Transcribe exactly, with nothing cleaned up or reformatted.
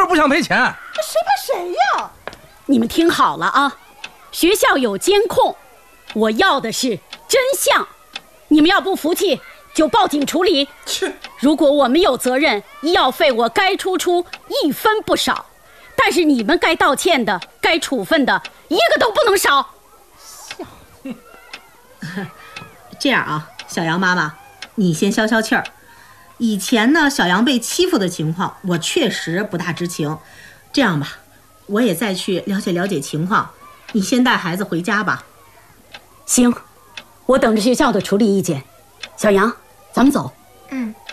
不想赔钱。 这谁怕谁呀？ 你们听好了啊，学校有监控，我要的是真相。你们要不服气就报警处理。 去， 如果我们有责任，医药费我该出出，一分不少。但是你们该道歉的、该处分的，一个都不能少。 这样啊，小杨妈妈，你先消消气儿。以前呢，小杨被欺负的情况，我确实不大知情。这样吧，我也再去了解了解情况。你先带孩子回家吧。 行，我等着学校的处理意见。小杨，咱们走。 嗯。